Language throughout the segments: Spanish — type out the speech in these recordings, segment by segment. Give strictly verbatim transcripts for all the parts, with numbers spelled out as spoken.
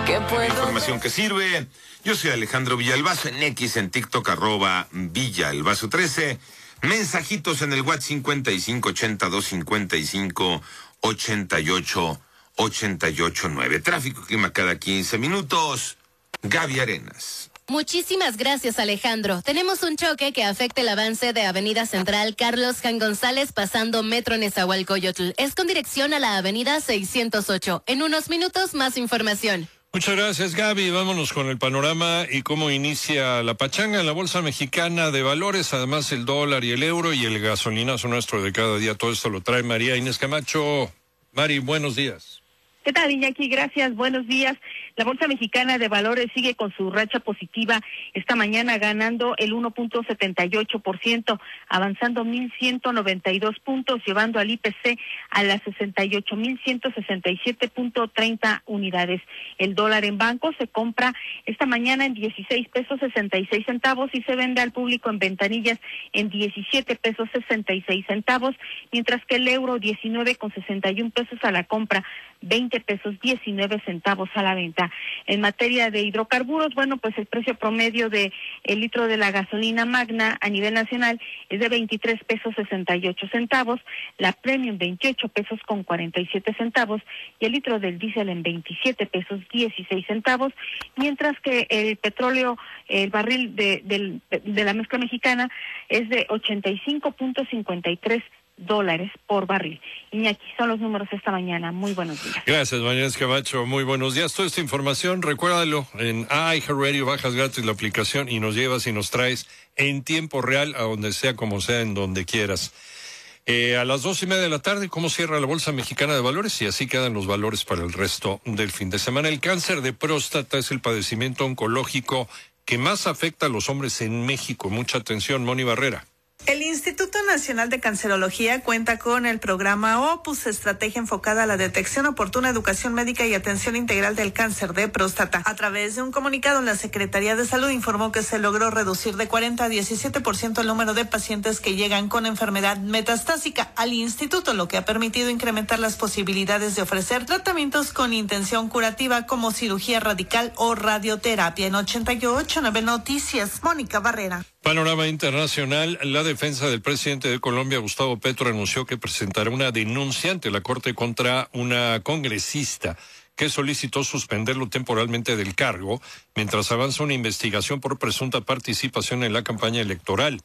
¿Qué puedo? Información que sirve. Yo soy Alejandro Villalbazo, en X, en TikTok, arroba Villalbazo trece. Mensajitos en el WhatsApp cincuenta y cinco, ochenta y dos, cincuenta y cinco, ochenta y ocho, ochenta y ocho, nueve. Tráfico, clima cada quince minutos. Gaby Arenas. Muchísimas gracias, Alejandro. Tenemos un choque que afecta el avance de Avenida Central Carlos Jan González pasando Metro Nezahualcóyotl. Es con dirección a la Avenida seiscientos ocho. En unos minutos, más información. Muchas gracias, Gaby. Vámonos con el panorama y cómo inicia la pachanga en la Bolsa Mexicana de Valores. Además, el dólar y el euro y el gasolinazo nuestro de cada día. Todo esto lo trae María Inés Camacho. Mari, buenos días. ¿Qué tal, Iñaki? Gracias, buenos días. La Bolsa Mexicana de Valores sigue con su racha positiva esta mañana, ganando el uno punto setenta y ocho por ciento, avanzando mil ciento noventa y dos puntos, llevando al I P C a las sesenta y ocho mil ciento sesenta y siete punto treinta unidades. El dólar en banco se compra esta mañana en dieciséis pesos sesenta y seis centavos y se vende al público en ventanillas en diecisiete pesos sesenta y seis centavos, mientras que el euro diecinueve con sesenta y un pesos a la compra, veinte pesos diecinueve centavos a la venta. En materia de hidrocarburos, bueno, pues el precio promedio de el litro de la gasolina magna a nivel nacional es de veintitrés pesos sesenta y ocho centavos, la premium veintiocho pesos con cuarenta y siete centavos y el litro del diésel en veintisiete pesos dieciséis centavos, mientras que el petróleo, el barril de, de, de la mezcla mexicana es de ochenta y cinco punto cincuenta y tres dólares por barril. Iñaki, son los números esta mañana. Muy buenos días. Gracias, María Camacho. Muy buenos días. Toda esta información, recuérdalo, en iHeartRadio bajas gratis la aplicación y nos llevas y nos traes en tiempo real a donde sea, como sea, en donde quieras. Eh, a las dos y media de la tarde, ¿cómo cierra la Bolsa Mexicana de Valores? Y así quedan los valores para el resto del fin de semana. El cáncer de próstata es el padecimiento oncológico que más afecta a los hombres en México. Mucha atención, Moni Barrera. El Instituto Nacional de Cancerología cuenta con el programa Opus, estrategia enfocada a la detección oportuna, educación médica y atención integral del cáncer de próstata. A través de un comunicado, la Secretaría de Salud informó que se logró reducir de cuarenta a diecisiete por ciento el número de pacientes que llegan con enfermedad metastásica al instituto, lo que ha permitido incrementar las posibilidades de ofrecer tratamientos con intención curativa como cirugía radical o radioterapia. En ochenta y ocho nueve Noticias, Mónica Barrera. Panorama internacional. La defensa del presidente de Colombia, Gustavo Petro, anunció que presentará una denuncia ante la Corte contra una congresista que solicitó suspenderlo temporalmente del cargo mientras avanza una investigación por presunta participación en la campaña electoral.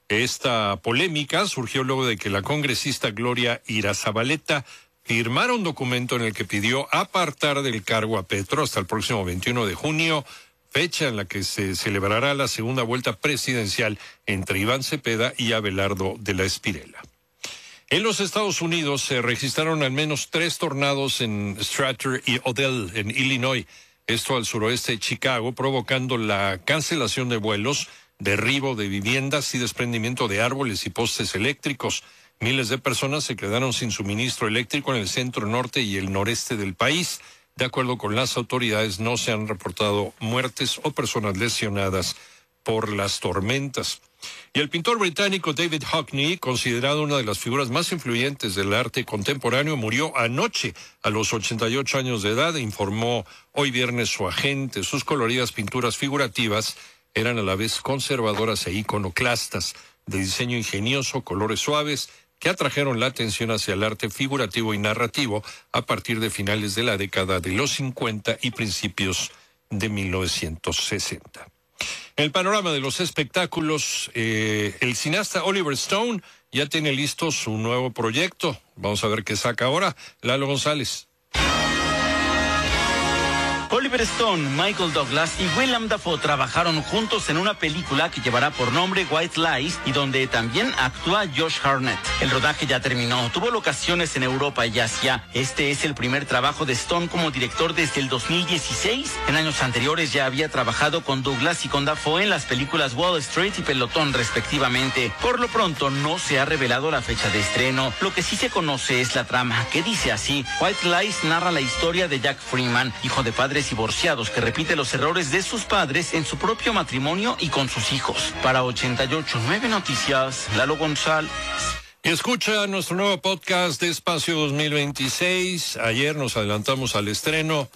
Esta polémica surgió luego de que la congresista Gloria Irazabaleta firmara un documento en el que pidió apartar del cargo a Petro hasta el próximo veintiuno de junio, fecha en la que se celebrará la segunda vuelta presidencial entre Iván Cepeda y Abelardo de la Espirela. En los Estados Unidos se registraron al menos tres tornados en Stratford y Odell, en Illinois, esto al suroeste de Chicago, provocando la cancelación de vuelos, derribo de viviendas y desprendimiento de árboles y postes eléctricos. Miles de personas se quedaron sin suministro eléctrico en el centro norte y el noreste del país. De acuerdo con las autoridades, no se han reportado muertes o personas lesionadas por las tormentas. Y el pintor británico David Hockney, considerado una de las figuras más influyentes del arte contemporáneo, murió anoche a los ochenta y ocho años de edad, informó hoy viernes su agente. Sus coloridas pinturas figurativas eran a la vez conservadoras e iconoclastas, de diseño ingenioso, colores suaves, que atrajeron la atención hacia el arte figurativo y narrativo a partir de finales de la década de los cincuenta y principios de mil novecientos sesenta. En el panorama de los espectáculos, eh, el cineasta Oliver Stone ya tiene listo su nuevo proyecto. Vamos a ver qué saca ahora. Lalo González. Oliver Stone, Michael Douglas y Willem Dafoe trabajaron juntos en una película que llevará por nombre White Lies y donde también actúa Josh Hartnett. El rodaje ya terminó, tuvo locaciones en Europa y Asia. Este es el primer trabajo de Stone como director desde el dos mil dieciséis. En años anteriores ya había trabajado con Douglas y con Dafoe en las películas Wall Street y Pelotón respectivamente. Por lo pronto no se ha revelado la fecha de estreno. Lo que sí se conoce es la trama, que dice así: White Lies narra la historia de Jack Freeman, hijo de padres divorciados que repite los errores de sus padres en su propio matrimonio y con sus hijos. Para ochenta y ocho nueve Noticias, Lalo González. Escucha nuestro nuevo podcast de Espacio dos mil veintiséis. Ayer nos adelantamos al estreno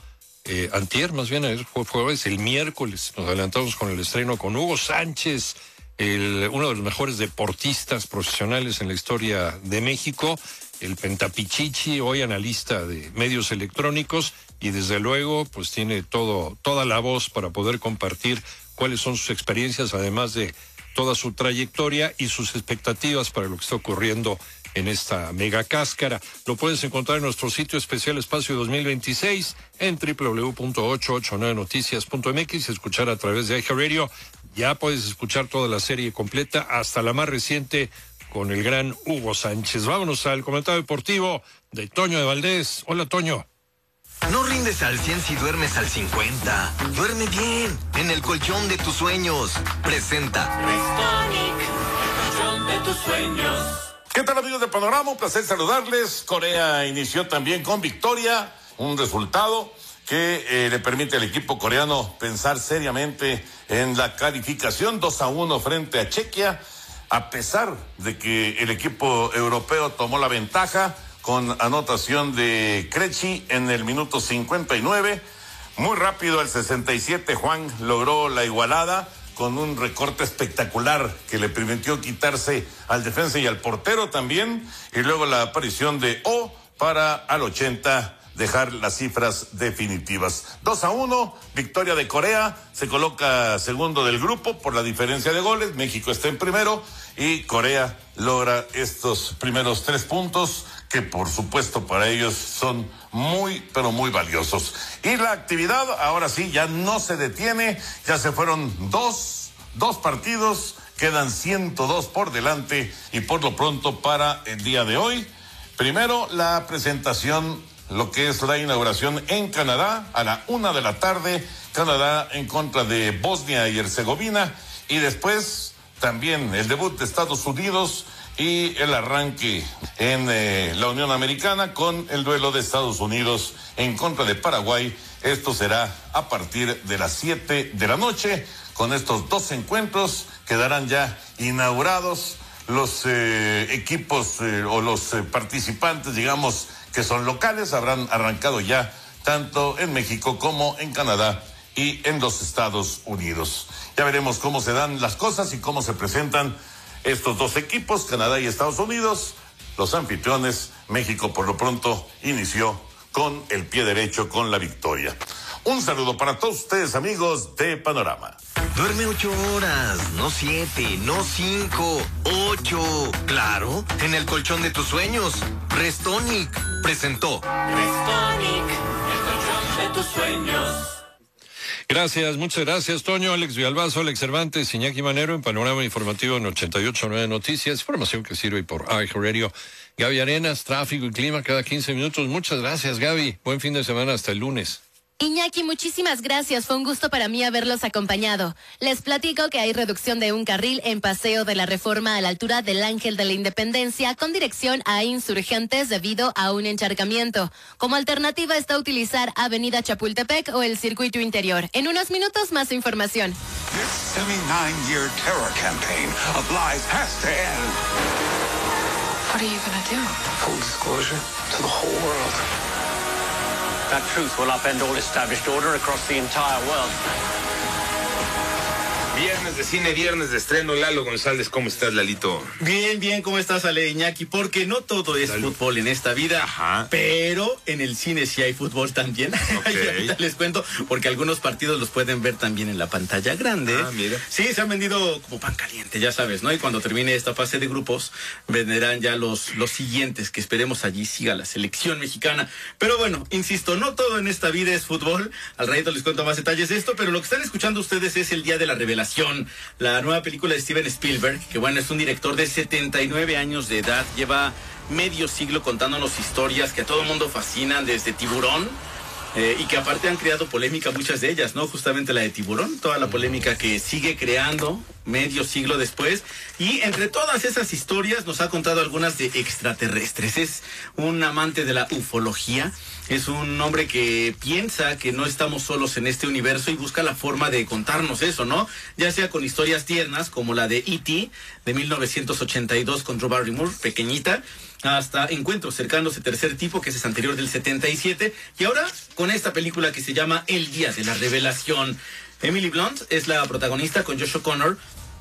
eh, antier, más bien, ayer fue jueves, el miércoles, nos adelantamos con el estreno con Hugo Sánchez, el, uno de los mejores deportistas profesionales en la historia de México, el Pentapichichi, hoy analista de medios electrónicos, y desde luego, pues tiene todo, toda la voz para poder compartir cuáles son sus experiencias, además de toda su trayectoria y sus expectativas para lo que está ocurriendo en esta mega cáscara. Lo puedes encontrar en nuestro sitio especial Espacio dos mil veintiséis en doble u doble u doble u punto ochocientos ochenta y nueve noticias punto m x, escuchar a través de iHeartRadio. Ya puedes escuchar toda la serie completa, hasta la más reciente, con el gran Hugo Sánchez. Vámonos al comentario deportivo de Toño de Valdés. Hola, Toño. No rindes al cien si duermes al cincuenta. Duerme bien, en el colchón de tus sueños. Presenta Restonic, el colchón de tus sueños. ¿Qué tal, amigos de Panorama? Un placer saludarles. Corea inició también con victoria, un resultado que eh, le permite al equipo coreano pensar seriamente en la calificación. Dos a uno frente a Chequia, a pesar de que el equipo europeo tomó la ventaja con anotación de Krejci en el minuto cincuenta y nueve. Muy rápido, al sesenta y siete, Juan logró la igualada con un recorte espectacular que le permitió quitarse al defensa y al portero también, y luego la aparición de O para al ochenta dejar las cifras definitivas. dos a uno, victoria de Corea, se coloca segundo del grupo por la diferencia de goles. México está en primero y Corea logra estos primeros tres puntos que por supuesto para ellos son muy, pero muy valiosos. Y la actividad ahora sí ya no se detiene, ya se fueron dos, dos partidos, quedan ciento dos por delante, y por lo pronto para el día de hoy, primero la presentación, lo que es la inauguración en Canadá, a la una de la tarde, Canadá en contra de Bosnia y Herzegovina, y después también el debut de Estados Unidos y el arranque en eh, la Unión Americana con el duelo de Estados Unidos en contra de Paraguay. Esto será a partir de las siete de la noche. Con estos dos encuentros quedarán ya inaugurados los eh, equipos eh, o los eh, participantes, digamos, que son locales. Habrán arrancado ya tanto en México como en Canadá y en los Estados Unidos. Ya veremos cómo se dan las cosas y cómo se presentan estos dos equipos, Canadá y Estados Unidos. Los anfitriones, México por lo pronto inició con el pie derecho, con la victoria. Un saludo para todos ustedes, amigos de Panorama. Duerme ocho horas, no siete, no cinco, ocho. Claro, en el colchón de tus sueños. Restonic presentó Restonic, el colchón de tus sueños. Gracias, muchas gracias, Toño. Alex Villalbazo, Alex Cervantes, Iñaki Manero en Panorama Informativo en ochenta y ocho punto nueve Noticias, información que sirve por iHeartRadio. Gaby Arenas, tráfico y clima cada quince minutos. Muchas gracias, Gaby. Buen fin de semana, hasta el lunes. Iñaki, muchísimas gracias. Fue un gusto para mí haberlos acompañado. Les platico que hay reducción de un carril en Paseo de la Reforma a la altura del Ángel de la Independencia con dirección a Insurgentes debido a un encharcamiento. Como alternativa está utilizar Avenida Chapultepec o el circuito interior. En unos minutos más información. This seventy-nine year terror campaign of lies has to end. What are you gonna do? Full disclosure to the whole world. That truth will upend all established order across the entire world. Viernes de cine, viernes de estreno. Lalo González, ¿cómo estás, Lalito? Bien, bien, ¿cómo estás, Ale, Iñaki? Porque no todo es Lalo. Fútbol en esta vida. Ajá. Pero en el cine sí hay fútbol también. Okay. Y ahorita les cuento, porque algunos partidos los pueden ver también en la pantalla grande. Ah, mira. Sí, se han vendido como pan caliente, ya sabes, ¿no? Y cuando termine esta fase de grupos, venderán ya los, los siguientes, que esperemos allí siga la selección mexicana. Pero bueno, insisto, no todo en esta vida es fútbol. Al ratito les cuento más detalles de esto, pero lo que están escuchando ustedes es El Día de la Revelación, la nueva película de Steven Spielberg, que bueno, es un director de setenta y nueve años de edad, lleva medio siglo contándonos historias que a todo el mundo fascinan, desde Tiburón, eh, y que aparte han creado polémica muchas de ellas, ¿no? Justamente la de Tiburón, toda la polémica que sigue creando medio siglo después, y entre todas esas historias nos ha contado algunas de extraterrestres. Es un amante de la ufología, es un hombre que piensa que no estamos solos en este universo y busca la forma de contarnos eso, ¿no? Ya sea con historias tiernas como la de E T de mil novecientos ochenta y dos con Drew Barrymore, pequeñita, hasta Encuentros cercanos de tercer tipo, que es anterior del setenta y siete, y ahora con esta película que se llama El Día de la Revelación. Emily Blunt es la protagonista con Josh O'Connor.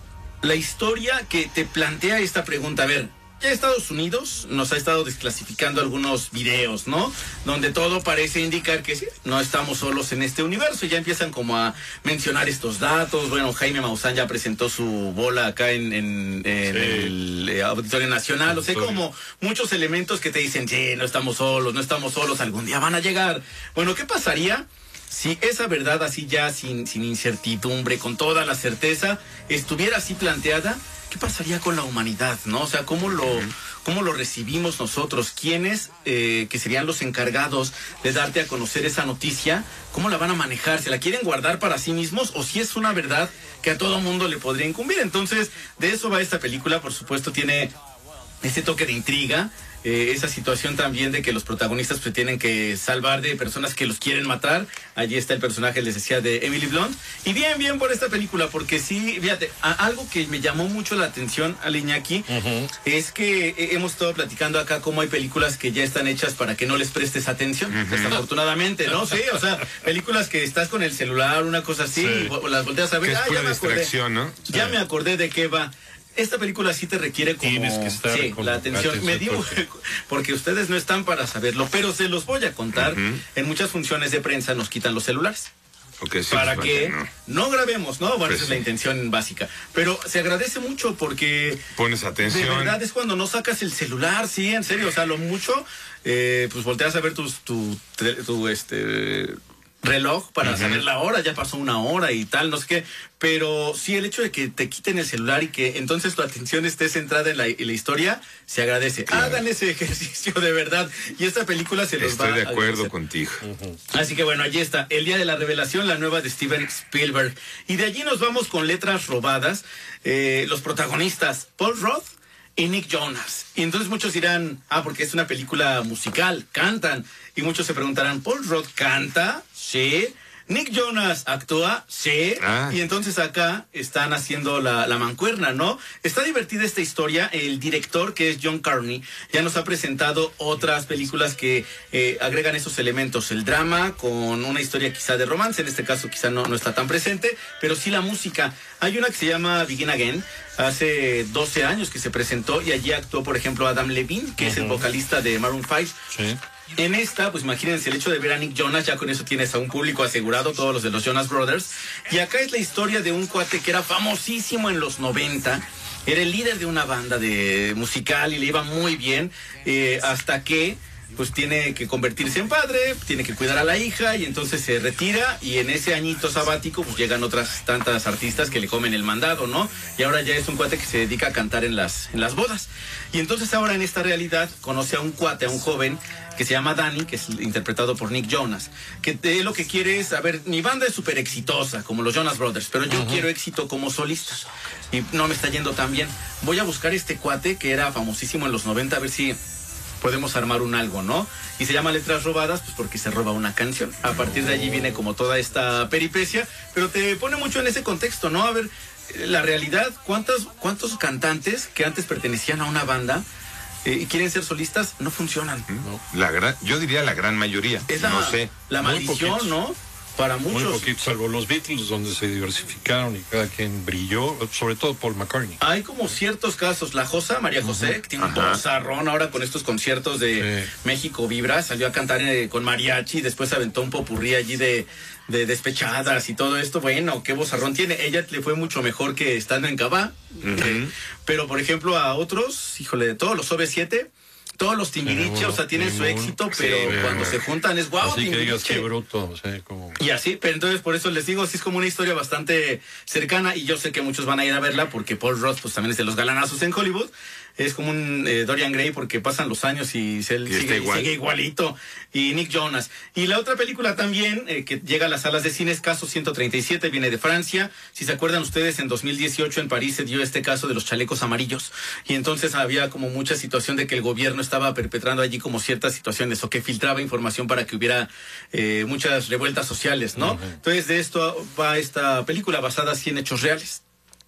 La historia que te plantea esta pregunta, a ver, ya Estados Unidos nos ha estado desclasificando algunos videos, ¿no? Donde todo parece indicar que sí, no estamos solos en este universo. Y ya empiezan como a mencionar estos datos. Bueno, Jaime Maussan ya presentó su bola acá en, en, en sí. el eh, Auditorio Nacional. O sea, como muchos elementos que te dicen, sí, no estamos solos, no estamos solos, algún día van a llegar. Bueno, ¿qué pasaría si esa verdad así ya sin, sin incertidumbre, con toda la certeza, estuviera así planteada? ¿Qué pasaría con la humanidad, no? O sea, ¿cómo lo, cómo lo recibimos nosotros? ¿Quiénes, eh, que serían los encargados de darte a conocer esa noticia? ¿Cómo la van a manejar? ¿Se la quieren guardar para sí mismos? ¿O si es una verdad que a todo mundo le podría incumbir? Entonces, de eso va esta película. Por supuesto, tiene ese toque de intriga. Eh, esa situación también de que los protagonistas pues tienen que salvar de personas que los quieren matar. Allí está el personaje, les decía, de Emily Blunt. Y bien, bien por esta película, porque sí, fíjate, a, algo que me llamó mucho la atención, al Iñaki, uh-huh. es que eh, hemos estado platicando acá cómo hay películas que ya están hechas para que no les prestes atención, uh-huh. desafortunadamente, ¿no? Sí, o sea, películas que estás con el celular, una cosa así, sí. y las volteas a ver, ah, ya me acordé, ¿no? Ya sí. me acordé de qué va. Esta película sí te requiere como Tienes que estar sí, con la atención. atención me digo, porque ustedes no están para saberlo, pero se los voy a contar. Uh-huh. En muchas funciones de prensa nos quitan los celulares. Okay, sí, para pues, que no. no grabemos, ¿no? Bueno, pues esa es sí. la intención básica. Pero se agradece mucho porque pones atención. De verdad es cuando no sacas el celular, sí, en serio. O sea, lo mucho, eh, pues volteas a ver tus, tu, tu, tu este... reloj para uh-huh. saber la hora, ya pasó una hora y tal, no sé qué, pero sí el hecho de que te quiten el celular y que entonces tu atención esté centrada en la, en la historia, se agradece. Claro. Hagan ese ejercicio de verdad y esta película se los Estoy va a de acuerdo agradecer. contigo. Uh-huh. Así que bueno, allí está, El Día de la Revelación, la nueva de Steven Spielberg. Y de allí nos vamos con Letras Robadas, eh, los protagonistas, Paul Rudd y Nick Jonas. Y entonces muchos dirán, ah, porque es una película musical, cantan. Y muchos se preguntarán, ¿Paul Rudd canta? Sí. ¿Nick Jonas actúa? Sí. Ah. Y entonces acá están haciendo la, la mancuerna, ¿no? Está divertida esta historia. El director, que es John Carney, ya nos ha presentado otras películas que eh, agregan esos elementos. El drama con una historia quizá de romance. En este caso quizá no, no está tan presente, pero sí la música. Hay una que se llama Begin Again. Hace doce años que se presentó y allí actuó, por ejemplo, Adam Levine, que uh-huh. es el vocalista de Maroon cinco. Sí. En esta, pues imagínense, el hecho de ver a Nick Jonas, ya con eso tienes a un público asegurado, todos los de los Jonas Brothers. Y acá es la historia de un cuate que era famosísimo en los noventa. Era el líder de una banda de musical y le iba muy bien, eh, hasta que pues tiene que convertirse en padre, tiene que cuidar a la hija y entonces se retira y en ese añito sabático pues llegan otras tantas artistas que le comen el mandado, ¿no? Y ahora ya es un cuate que se dedica a cantar en las, en las bodas. Y entonces ahora en esta realidad conoce a un cuate, a un joven que se llama Danny, que es interpretado por Nick Jonas, que te, lo que quiere es, a ver, mi banda es súper exitosa, como los Jonas Brothers, pero yo uh-huh. quiero éxito como solista y no me está yendo tan bien. Voy a buscar este cuate que era famosísimo en los noventa, a ver si podemos armar un algo, ¿no? Y se llama Letras Robadas, pues porque se roba una canción. A partir de allí viene como toda esta peripecia, pero te pone mucho en ese contexto, ¿no? A ver, la realidad, ¿cuántos, cuántos cantantes que antes pertenecían a una banda eh, y quieren ser solistas no funcionan? No, la gran, yo diría la gran mayoría, es la, no sé. La maldición, ¿no? Para muchos. Muy poquito, salvo los Beatles, donde se diversificaron y cada quien brilló, sobre todo Paul McCartney. Hay como ciertos casos. La Josa, María José, uh-huh. que tiene un bozarrón ahora con estos conciertos de sí. México Vibra, salió a cantar eh, con mariachi, después aventó un popurrí allí de, de despechadas y todo esto. Bueno, qué bozarrón tiene. Ella le fue mucho mejor que estando en Cabá. Uh-huh. eh, pero, por ejemplo, a otros, híjole, de todos los O V siete... Todos los Timbiriche, sí, o sea, tienen su éxito, pero sí, cuando se juntan es guau, así que digas qué bruto, o sea, como... Y así, pero entonces por eso les digo, así es como una historia bastante cercana y yo sé que muchos van a ir a verla porque Paul Rudd pues también es de los galanazos en Hollywood. Es como un eh, Dorian Gray porque pasan los años y se, él y sigue, igual. sigue igualito. Y Nick Jonas. Y la otra película también eh, que llega a las salas de cine es Caso ciento treinta y siete, viene de Francia. Si se acuerdan ustedes, en dos mil dieciocho en París se dio este caso de los chalecos amarillos. Y entonces había como mucha situación de que el gobierno estaba perpetrando allí como ciertas situaciones o que filtraba información para que hubiera eh, muchas revueltas sociales, ¿no? Uh-huh. Entonces de esto va esta película basada así en hechos reales.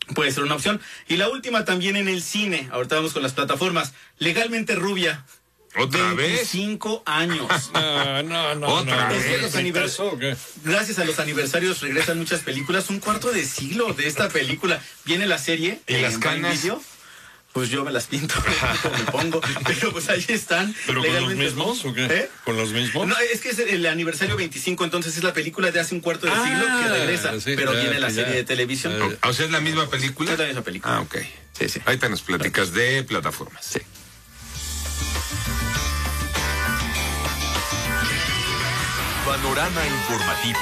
puede ser una opción. Y la última también en el cine, ahorita vamos con las plataformas, Legalmente Rubia. ¿Otra vez? veinticinco años. No, no, no. ¿Otra no, vez? Los anivers... Gracias a los aniversarios regresan muchas películas. Un cuarto de siglo de esta película. Viene la serie. ¿Y las canas? Video. Pues yo me las pinto, me pongo, pero pues ahí están. ¿Pero con los mismos o qué? ¿Eh? ¿Con los mismos? No, es que es el aniversario veinticinco, entonces es la película de hace un cuarto de Ah, siglo que regresa, sí, pero ya, viene la ya. serie de televisión. O sea, ¿es la misma película? Es la misma película. Ah, ok. Sí, sí. Ahí te nos platicas de plataformas. Sí. Panorama informativo.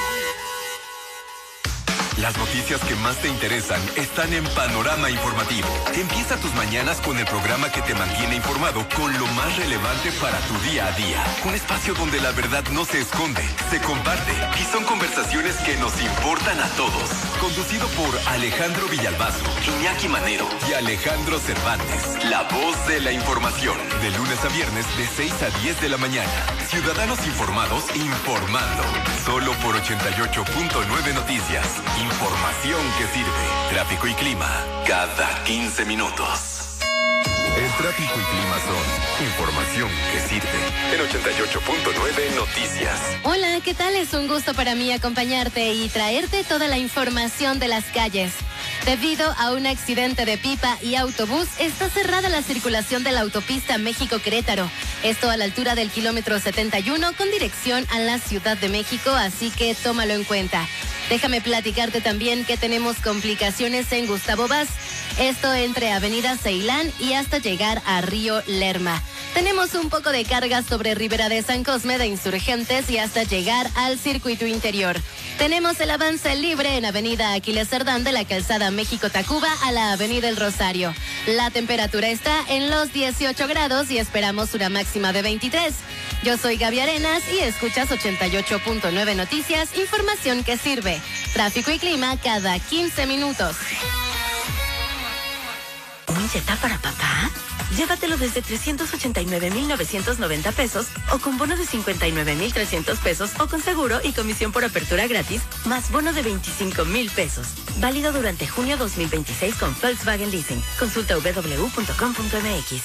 Las noticias que más te interesan están en Panorama Informativo. Empieza tus mañanas con el programa que te mantiene informado con lo más relevante para tu día a día. Un espacio donde la verdad no se esconde, se comparte y son conversaciones que nos importan a todos. Conducido por Alejandro Villalbazo, Iñaki Manero y Alejandro Cervantes. La voz de la información. De lunes a viernes de seis a diez de la mañana. Ciudadanos informados informando. Solo por ochenta y ocho punto nueve Noticias. Información que sirve. Tráfico y clima cada quince minutos. El tráfico y clima son información que sirve. En ochenta y ocho punto nueve Noticias. Hola, ¿qué tal? Es un gusto para mí acompañarte y traerte toda la información de las calles. Debido a un accidente de pipa y autobús, está cerrada la circulación de la autopista México-Querétaro. Esto a la altura del kilómetro setenta y uno con dirección a la Ciudad de México, así que tómalo en cuenta. Déjame platicarte también que tenemos complicaciones en Gustavo Vaz. Esto entre Avenida Ceilán y hasta llegar a Río Lerma. Tenemos un poco de carga sobre Ribera de San Cosme de Insurgentes y hasta llegar al circuito interior. Tenemos el avance libre en Avenida Aquiles Cerdán de la calzada México-Tacuba a la Avenida El Rosario. La temperatura está en los dieciocho grados y esperamos una máxima de veintitrés. Yo soy Gaby Arenas y escuchas ochenta y ocho punto nueve Noticias, información que sirve. Tráfico y clima cada quince minutos. ¿Un Jetta para papá? Llévatelo desde trescientos ochenta y nueve mil novecientos noventa pesos o con bono de cincuenta y nueve mil trescientos pesos o con seguro y comisión por apertura gratis más bono de veinticinco mil pesos. Válido durante junio dos mil veintiséis con Volkswagen Leasing. Consulta w w w punto com punto m x.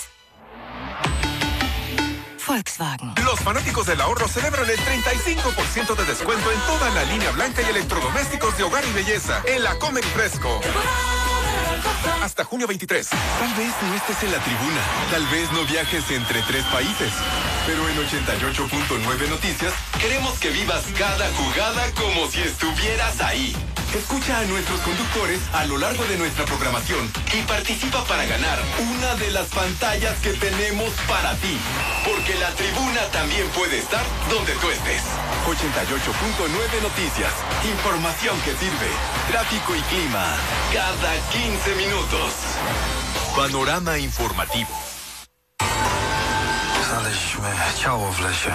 Volkswagen. Los fanáticos del ahorro celebran el treinta y cinco por ciento de descuento en toda la línea blanca y electrodomésticos de hogar y belleza en la Comer y Fresco. Hasta junio veintitrés. Tal vez no estés en la tribuna, tal vez no viajes entre tres países, pero en ochenta y ocho punto nueve Noticias queremos que vivas cada jugada como si estuvieras ahí. Escucha a nuestros conductores a lo largo de nuestra programación y participa para ganar una de las pantallas que tenemos para ti. Porque la tribuna también puede estar donde tú estés. ochenta y ocho punto nueve Noticias. Información que sirve. Tráfico y clima. Cada quince minutos. Panorama informativo. Znaleźliśmy ciało w lesie.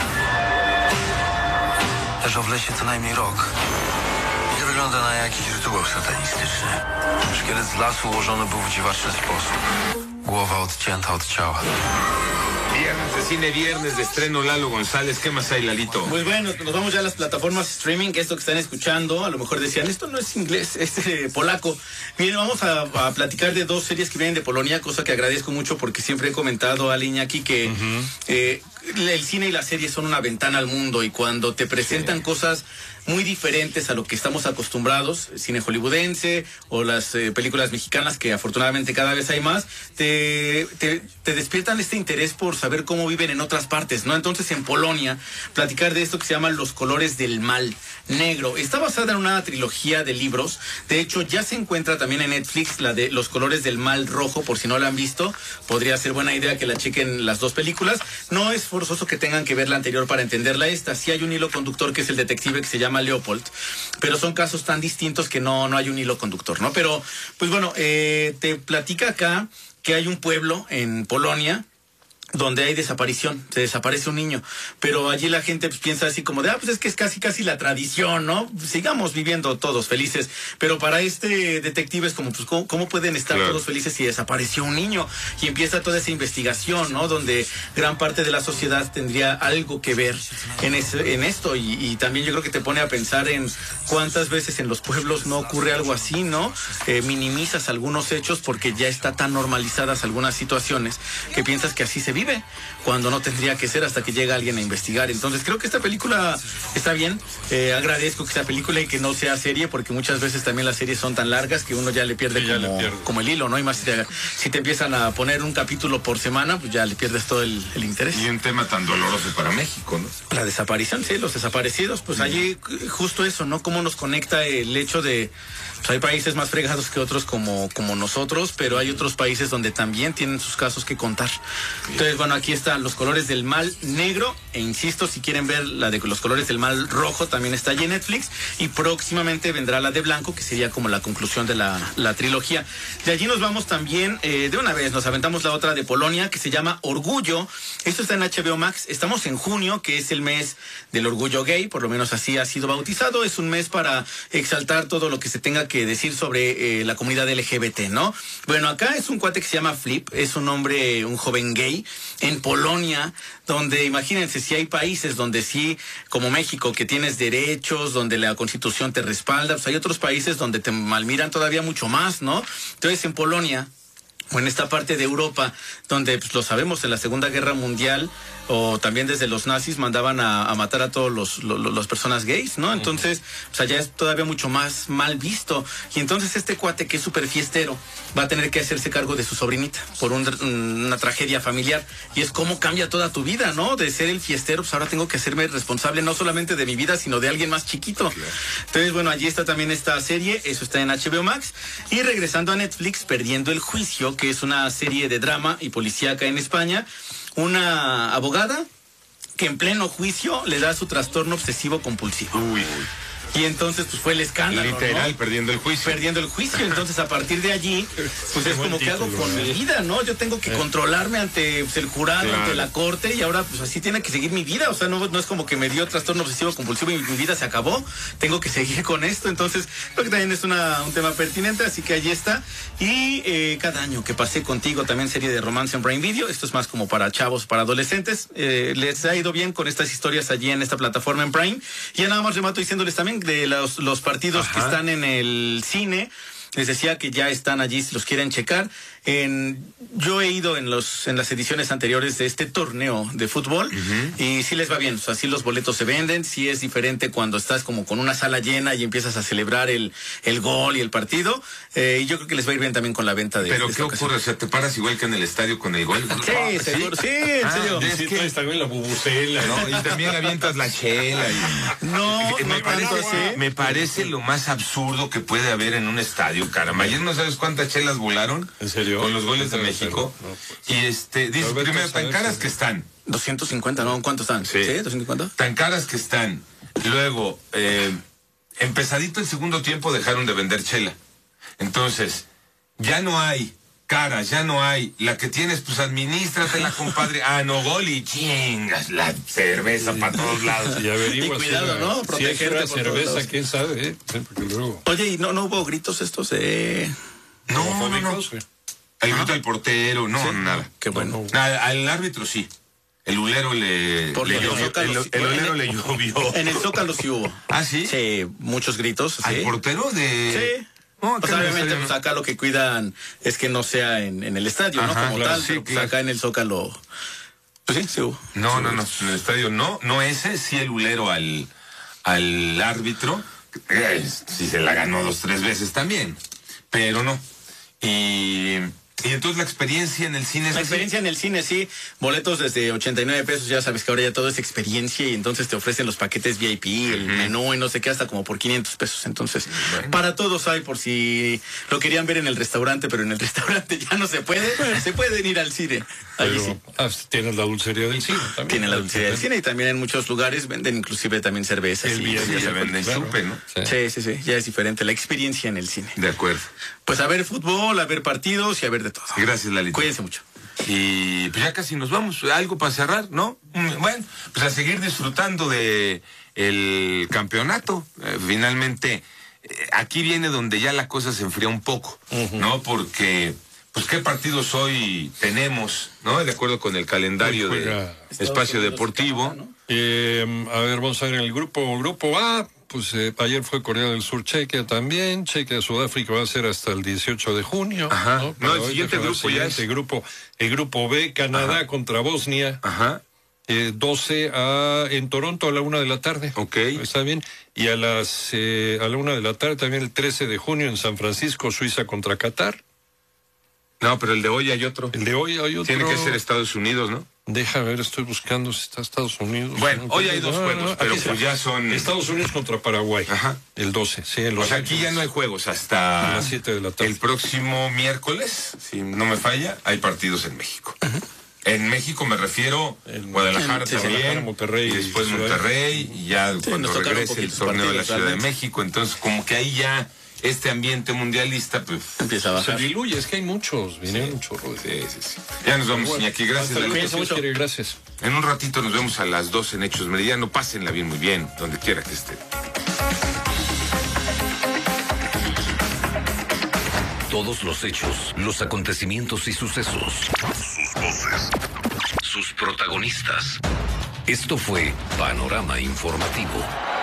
Leżał w lesie co najmniej rok. I wygląda na jakiś rytuał satanistyczny. Szkielet z lasu ułożony był w dziwaczny sposób. Głowa odcięta od ciała. Viernes de cine, viernes de estreno, Lalo González. ¿Qué más hay, Lalito? Pues bueno, nos vamos ya a las plataformas streaming, que esto que están escuchando, a lo mejor decían, esto no es inglés, es eh, polaco. Miren, vamos a, a platicar de dos series que vienen de Polonia, cosa que agradezco mucho porque siempre he comentado a Iñaki que uh-huh. eh, el cine y la serie son una ventana al mundo y cuando te presentan sí. cosas muy diferentes a lo que estamos acostumbrados, cine hollywoodense o las eh, películas mexicanas, que afortunadamente cada vez hay más, te, te, te despiertan este interés por saber cómo viven en otras partes, ¿no? Entonces, en Polonia, platicar de esto que se llama Los Colores del Mal Negro. Está basada en una trilogía de libros. De hecho, ya se encuentra también en Netflix la de Los Colores del Mal Rojo, por si no la han visto. Podría ser buena idea que la chequen las dos películas. No es forzoso que tengan que ver la anterior para entenderla esta. Sí hay un hilo conductor que es el detective que se llama Leopold, pero son casos tan distintos que no, no hay un hilo conductor, ¿no? Pero, pues bueno, eh, te platica acá que hay un pueblo en Polonia donde hay desaparición, se desaparece un niño, pero allí la gente pues, piensa así como de, ah, pues es que es casi casi la tradición, ¿no? Sigamos viviendo todos felices, pero para este detective es como, pues, ¿cómo, cómo pueden estar claro. todos felices si desapareció un niño? Y empieza toda esa investigación, ¿no? Donde gran parte de la sociedad tendría algo que ver en, ese, en esto, y, y también yo creo que te pone a pensar en cuántas veces en los pueblos no ocurre algo así, ¿no? Eh, minimizas algunos hechos porque ya está tan normalizadas algunas situaciones que piensas que así se vive, cuando no tendría que ser hasta que llega alguien a investigar. Entonces creo que esta película está bien, eh, agradezco que sea película y que no sea serie, porque muchas veces también las series son tan largas que uno ya le pierde, sí, como, le pierde. como el hilo, ¿no? Y más si te, si te empiezan a poner un capítulo por semana, pues ya le pierdes todo el, el interés. Y un tema tan doloroso para México, ¿no? La desaparición, sí, los desaparecidos, pues sí. allí justo eso, ¿no? Cómo nos conecta el hecho de... Pues hay países más fregados que otros como, como nosotros, pero hay otros países donde también tienen sus casos que contar. Entonces, bueno, aquí están Los colores del mal negro, e insisto, si quieren ver la de Los colores del mal rojo, también está allí en Netflix, y próximamente vendrá la de blanco, que sería como la conclusión de la, la trilogía. De allí nos vamos también, eh, de una vez, nos aventamos la otra de Polonia, que se llama Orgullo. Esto está en H B O Max. Estamos en junio, que es el mes del orgullo gay, por lo menos así ha sido bautizado. Es un mes para exaltar todo lo que se tenga que que decir sobre eh, la comunidad L G B T, ¿no? Bueno, acá es un cuate que se llama Flip, es un hombre, un joven gay, en Polonia, donde imagínense, si hay países donde sí, como México, que tienes derechos, donde la Constitución te respalda, pues hay otros países donde te malmiran todavía mucho más, ¿no? Entonces, en Polonia, o en esta parte de Europa, donde pues, lo sabemos, en la Segunda Guerra Mundial, o también desde los nazis mandaban a, a matar a todos los, los, los personas gays, ¿no? Entonces, o sea, ya es todavía mucho más mal visto. Y entonces este cuate, que es súper fiestero, va a tener que hacerse cargo de su sobrinita por un, una tragedia familiar. Y es cómo cambia toda tu vida, ¿no? De ser el fiestero, pues ahora tengo que hacerme responsable no solamente de mi vida, sino de alguien más chiquito. Claro. Entonces, bueno, allí está también esta serie, eso está en H B O Max. Y regresando a Netflix, Perdiendo el Juicio, que es una serie de drama y policíaca en España. Una abogada que en pleno juicio le da su trastorno obsesivo compulsivo. Uy. Y entonces, pues fue el escándalo, literal, ¿no? perdiendo el juicio. Perdiendo el juicio. Entonces, a partir de allí, pues es como, ¿qué hago con mi vida, no? Yo tengo que controlarme ante pues, el jurado, claro. ante la corte, y ahora, pues así tiene que seguir mi vida. O sea, no, no es como que me dio trastorno obsesivo compulsivo y mi vida se acabó. Tengo que seguir con esto. Entonces, creo que también es una, un tema pertinente, así que allí está. Y eh, Cada año que pasé contigo, también serie de romance en Prime Video. Esto es más como para chavos, para adolescentes. Eh, les ha ido bien con estas historias allí en esta plataforma en Prime. Y ya nada más remato diciéndoles también de los, los partidos Ajá. que están en el cine. Les decía que ya están allí si los quieren checar. En, yo he ido en los en las ediciones anteriores de este torneo de fútbol uh-huh. y sí les va bien, o sea, sí los boletos se venden, sí es diferente cuando estás como con una sala llena y empiezas a celebrar el, el gol y el partido, eh, y yo creo que les va a ir bien también con la venta de ¿Pero de qué ocurre? O sea, ¿te paras igual que en el estadio con el gol? Sí, ¿Ah, seguro, sí, en ah, serio. Es sí, que también la bubucela, ¿no? Y también avientas la chela. Y... No, me, no parece, tanto así. me parece lo más absurdo que puede haber en un estadio, caramba. Ayer no sabes cuántas chelas volaron. ¿En serio? Con los goles de México. No, pues, y este, dice primero, tan caras que están. doscientos cincuenta, ¿no? ¿Cuántos están? Sí. ¿Sí? ¿doscientos cincuenta? Tan caras que están. Luego, eh, empezadito el segundo tiempo dejaron de vender chela. Entonces, ya no hay caras, ya no hay. La que tienes, pues administratela, compadre. Ah, no, gol y chingas la cerveza sí. para todos lados. Y averigua y cuidado, si ¿no? Protegerte si cerveza, quién sabe, ¿eh? Porque luego... Oye, ¿y no, no hubo gritos estos, eh? No, no, no. El grito del portero, no, sí, nada. Qué bueno. Nada, al árbitro sí. El ulero le, Por le llovió. Zócalo, el, sí. el ulero le llovió. En el Zócalo sí hubo. ¿Ah, sí? Sí, muchos gritos. ¿Al sí. portero de...? Sí. Oh, o sea, obviamente, pues acá lo que cuidan es que no sea en, en el estadio, Ajá, ¿no? Como claro, tal, sí, pero pues claro. acá en el Zócalo... Pues sí, sí hubo. No, sí, no, hubo. no, en el estadio no, no ese, sí el ulero al, al árbitro, eh, sí se la ganó dos, tres veces también, pero no. Y... Y entonces la experiencia en el cine es La así? experiencia en el cine, sí. Boletos desde ochenta y nueve pesos, ya sabes que ahora ya todo es experiencia y entonces te ofrecen los paquetes V I P, el uh-huh. menú y no sé qué, hasta como por quinientos pesos. Entonces, bueno. para todos hay, por si lo querían ver en el restaurante, pero en el restaurante ya no se puede, se pueden ir al cine. Allí pero, sí. Ah, tienen la dulcería del cine también. Tienen la dulcería del cine y también en muchos lugares venden inclusive también cervezas. El y, sí, ya venden claro. chupe, ¿no? Sí. sí, sí, sí, ya es diferente la experiencia en el cine. De acuerdo. Pues a ver fútbol, a ver partidos y a ver de todo. Gracias, Lalita. Cuídense mucho. Y pues ya casi nos vamos. Algo para cerrar, ¿no? Bueno, pues a seguir disfrutando de el campeonato. Eh, finalmente, eh, aquí viene donde ya la cosa se enfría un poco, uh-huh. ¿no? Porque, pues, ¿qué partidos hoy tenemos, no? De acuerdo con el calendario de Espacio Deportivo. ¿No? Eh, a ver, vamos a ver en el grupo, grupo A. Pues eh, ayer fue Corea del Sur, Chequia también. Chequia, Sudáfrica va a ser hasta el dieciocho de junio. Ajá. No, no el siguiente grupo el siguiente ya es... grupo, el grupo B, Canadá Ajá. contra Bosnia. Ajá. Eh, doce a, en Toronto a la una de la tarde. Ok. Está bien. Y a las eh, a la una de la tarde también el trece de junio en San Francisco, Suiza contra Qatar. No, pero el de hoy hay otro. El de hoy hay otro. Tiene que ser Estados Unidos, ¿no? Deja ver, estoy buscando si está Estados Unidos. Bueno, hoy hay dos no, juegos, no, pero pues ya son... Estados Unidos contra Paraguay. Ajá. El doce, sí. El o sea, aquí ya no hay juegos hasta... A las siete de la tarde. El próximo miércoles, si no me falla, hay partidos en México. Uh-huh. En México me refiero en Guadalajara sí, también, Monterrey, y después Monterrey, y ya sí, cuando regrese el torneo de la Ciudad de México. Entonces, como que ahí ya... este ambiente mundialista, pues... empieza a bajar. Se diluye, es que hay muchos, vienen sí. un chorro. Sí, sí, sí. Ya nos vamos, bueno, Iñaki, gracias. Hasta mucho. Gracias. En un ratito nos vemos a las doce en Hechos Meridiano. Pásenla bien, muy bien, donde quiera que estén. Todos los hechos, los acontecimientos y sucesos. Sus voces. Sus protagonistas. Esto fue Panorama Informativo.